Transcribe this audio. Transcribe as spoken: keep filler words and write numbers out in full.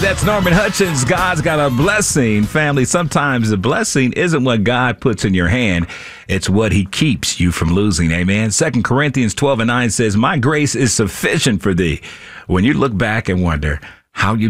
That's Norman Hutchins. God's got a blessing. Family, sometimes the blessing isn't what God puts in your hand. It's what he keeps you from losing. Amen. Second Corinthians twelve and nine says, my grace is sufficient for thee. When you look back and wonder how you